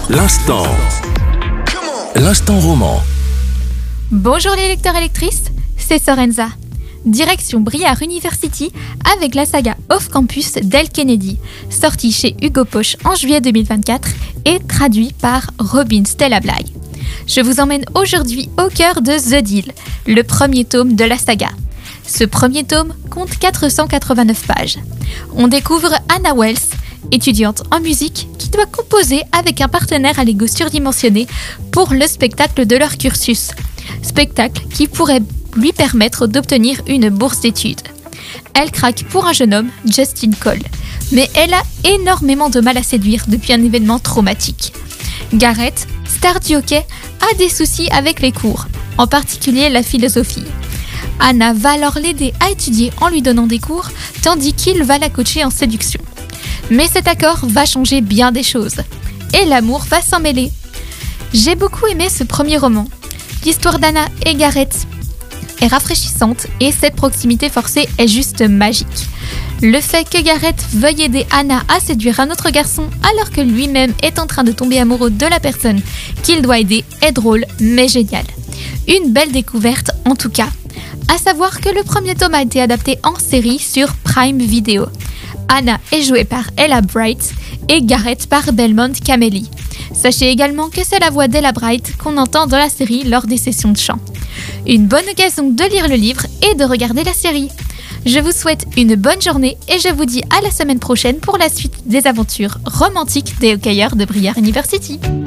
L'instant roman. Bonjour les lecteurs et lectrices, c'est Sorenza. Direction Briare University avec la saga Off Campus d'Elle Kennedy, sortie chez Hugo Poche en juillet 2024 et traduit par Robin Stella Bly. Je vous emmène aujourd'hui au cœur de The Deal, le premier tome de la saga. Ce premier tome compte 489 pages. On découvre Anna Wells, étudiante en musique, qui doit composer avec un partenaire à l'ego surdimensionné pour le spectacle de leur cursus. Spectacle qui pourrait lui permettre d'obtenir une bourse d'études. Elle craque pour un jeune homme, Justin Cole, mais elle a énormément de mal à séduire depuis un événement traumatique. Garrett, star du hockey, a des soucis avec les cours, en particulier la philosophie. Anna va alors l'aider à étudier en lui donnant des cours, tandis qu'il va la coacher en séduction. Mais cet accord va changer bien des choses, et l'amour va s'en mêler. J'ai beaucoup aimé ce premier roman. L'histoire d'Anna et Garrett est rafraîchissante et cette proximité forcée est juste magique. Le fait que Garrett veuille aider Anna à séduire un autre garçon alors que lui-même est en train de tomber amoureux de la personne qu'il doit aider est drôle mais génial. Une belle découverte en tout cas. À savoir que le premier tome a été adapté en série sur Prime Video. Anna est jouée par Ella Bright et Garrett par Belmont Cameli. Sachez également que c'est la voix d'Ella Bright qu'on entend dans la série lors des sessions de chant. Une bonne occasion de lire le livre et de regarder la série. Je vous souhaite une bonne journée et je vous dis à la semaine prochaine pour la suite des aventures romantiques des hockeyeurs de Briare University.